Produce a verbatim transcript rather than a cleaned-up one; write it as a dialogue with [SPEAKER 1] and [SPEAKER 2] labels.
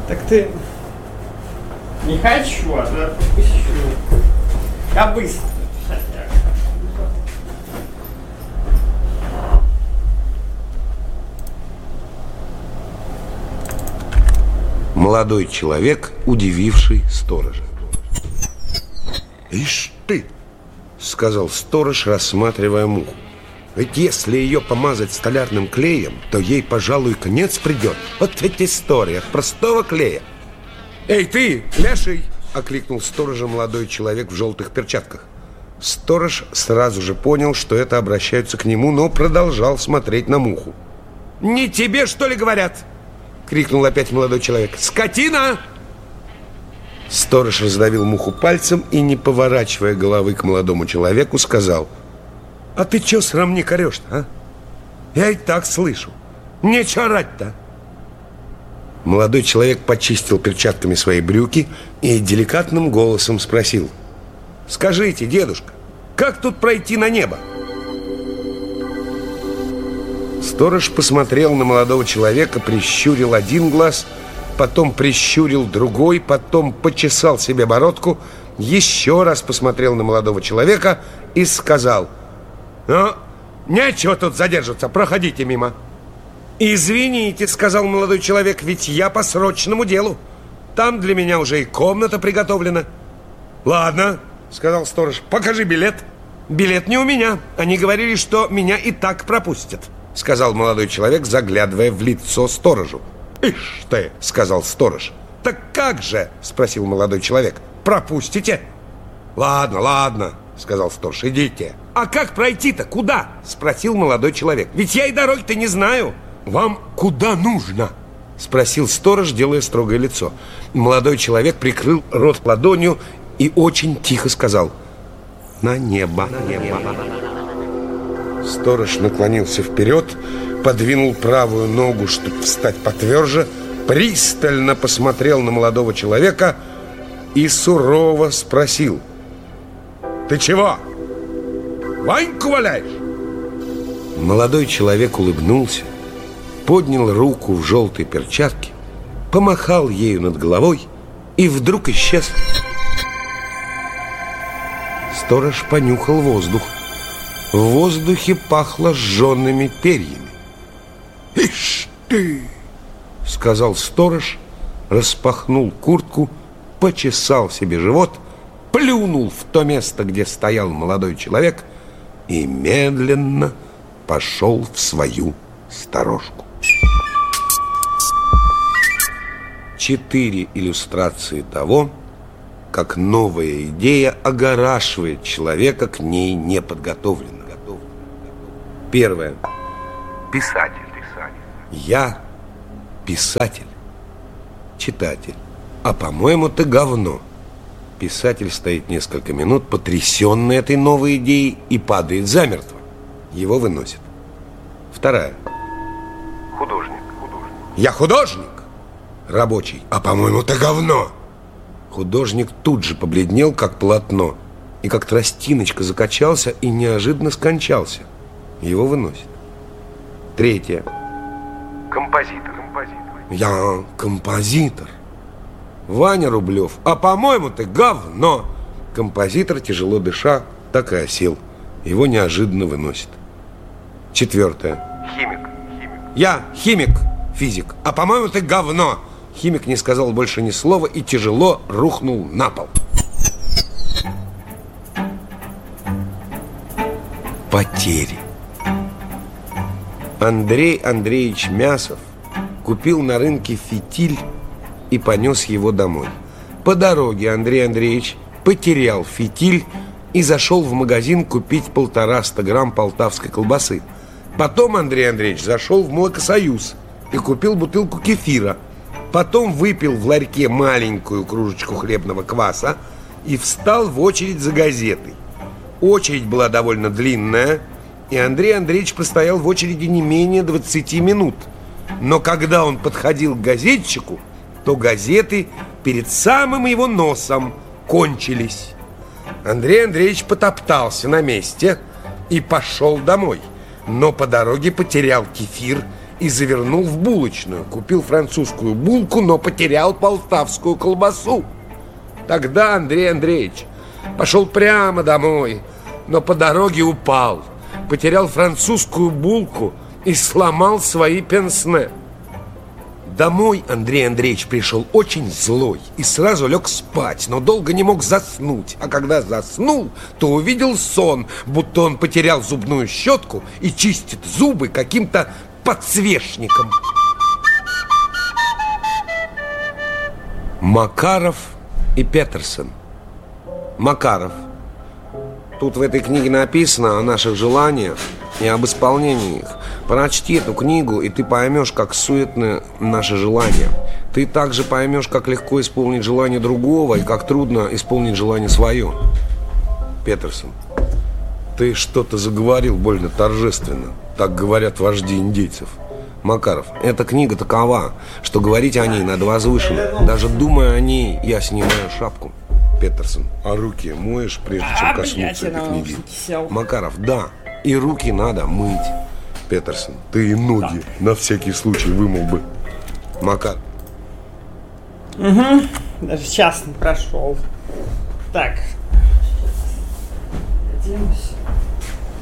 [SPEAKER 1] Так ты... Не хочу, а да попущу. Я быстро.
[SPEAKER 2] Молодой человек, удививший сторожа. «Ишь ты!» — сказал сторож, рассматривая муху. «Ведь если ее помазать столярным клеем, то ей, пожалуй, конец придет. Вот ведь история простого клея!» «Эй, ты, леший!» — окликнул сторожа молодой человек в желтых перчатках. Сторож сразу же понял, что это обращаются к нему, но продолжал смотреть на муху. «Не тебе, что ли, говорят?» — крикнул опять молодой человек. «Скотина!» Сторож раздавил муху пальцем и, не поворачивая головы к молодому человеку, сказал: «А ты чё срам не корёшь-то, а? Я и так слышу. Нечего орать-то». Молодой человек почистил перчатками свои брюки и деликатным голосом спросил: «Скажите, дедушка, как тут пройти на небо?» Сторож посмотрел на молодого человека, прищурил один глаз, потом прищурил другой, потом почесал себе бородку, еще раз посмотрел на молодого человека и сказал: «Ну, нечего тут задерживаться, проходите мимо». «Извините», — сказал молодой человек, — «ведь я по срочному делу. Там для меня уже и комната приготовлена». «Ладно», — сказал сторож, — «покажи билет». «Билет не у меня. Они говорили, что меня и так пропустят», — сказал молодой человек, заглядывая в лицо сторожу. «Ишь ты», — сказал сторож. «Так как же?» — спросил молодой человек. «Пропустите?» «Ладно, ладно», — сказал сторож, — «идите». «А как пройти-то? Куда?» — спросил молодой человек. «Ведь я и дороги-то не знаю». «Вам куда нужно?» — спросил сторож, делая строгое лицо. Молодой человек прикрыл рот ладонью и очень тихо сказал: «На небо». На небо. Сторож наклонился вперед, подвинул правую ногу, чтобы встать потверже, пристально посмотрел на молодого человека и сурово спросил: «Ты чего? Ваньку валяешь?» Молодой человек улыбнулся, поднял руку в желтой перчатке, помахал ею над головой и вдруг исчез. Сторож понюхал воздух. В воздухе пахло сжёными перьями. «Ишь ты!» — сказал сторож, распахнул куртку, почесал себе живот, плюнул в то место, где стоял молодой человек, и медленно пошел в свою сторожку. Четыре иллюстрации того, как новая идея огорашивает человека к ней неподготовленного. Первое. Писатель. Я писатель. Читатель. А по-моему, ты говно. Писатель стоит несколько минут, потрясенный этой новой идеей, и падает замертво. Его выносят. Вторая. Художник. Художник. Я художник. Рабочий. А по-моему, ты говно. Художник тут же побледнел, как полотно, и как тростиночка закачался и неожиданно скончался. Его выносят. Третье. Композитор. Композитор. Я композитор. Ваня Рублев. А по-моему, ты говно. Композитор, тяжело дыша, так и осел. Его неожиданно выносят. Четвертое. Химик. Химик. Я химик, физик. А по-моему, ты говно. Химик не сказал больше ни слова и тяжело рухнул на пол. Потери. Андрей Андреевич Мясов купил на рынке фитиль и понес его домой. По дороге Андрей Андреевич потерял фитиль и зашел в магазин купить полтораста грамм полтавской колбасы. Потом Андрей Андреевич зашел в Молокосоюз и купил бутылку кефира. Потом выпил в ларьке маленькую кружечку хлебного кваса и встал в очередь за газетой. Очередь была довольно длинная, и Андрей Андреевич простоял в очереди не менее двадцати минут. Но когда он подходил к газетчику, то газеты перед самым его носом кончились. Андрей Андреевич потоптался на месте и пошел домой, но по дороге потерял кефир и завернул в булочную. Купил французскую булку, но потерял полтавскую колбасу. Тогда Андрей Андреевич пошел прямо домой, но по дороге упал, потерял французскую булку и сломал свои пенсне. Домой Андрей Андреевич пришел очень злой и сразу лег спать, но долго не мог заснуть. А когда заснул, то увидел сон, будто он потерял зубную щетку и чистит зубы каким-то подсвечником. Макаров и Петерсон. Макаров. Тут в этой книге написано о наших желаниях и об исполнении их. Прочти эту книгу, и ты поймешь, как суетны наши желания. Ты также поймешь, как легко исполнить желание другого и как трудно исполнить желание свое. Петерсон. Ты что-то заговорил больно торжественно. Так говорят вожди индейцев. Макаров. Эта книга такова, что говорить о ней надо возвышенно. Даже думая о ней, я снимаю шапку. Петерсон. А руки моешь, прежде чем коснуться этой книги? Макаров. Да. И руки надо мыть. Петерсон. Ты и ноги на всякий случай вымыл бы. Макар.
[SPEAKER 1] Угу. Даже час не прошел. Так. Оденусь.